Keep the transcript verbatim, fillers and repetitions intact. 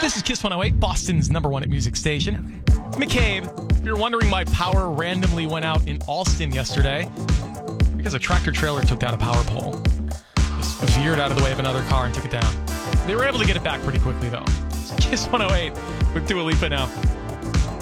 This is Kiss one oh eight, Boston's number one at music station. McCabe, if you're wondering why power randomly went out in Alston yesterday, because a tractor trailer took down a power pole. Just veered out of the way of another car and took it down. They were able to get it back pretty quickly, though. It's Kiss one oh eight with Dua Lipa now.